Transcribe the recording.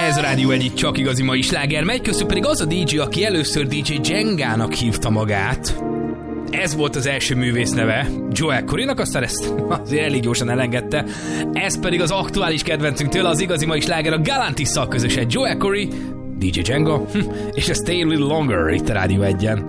Ez a Rádió egyik csak igazi mai sláger megy, közül pedig az a DJ, aki először DJ Jengának hívta magát. Ez volt az első művész neve, Joel Corrynak, aztán ezt azért elég gyorsan elengedte. Ez pedig az aktuális kedvencünktől, az igazi mai sláger a Galantisszal közösen. Joel Corry, DJ Jenga, és a Stay a Little Longer itt a Rádió 1-en.